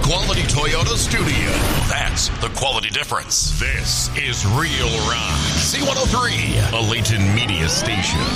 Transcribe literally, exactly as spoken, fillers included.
quality Toyota studio. That's the quality difference. This is Real Rock. C one oh three, a Layton Media station.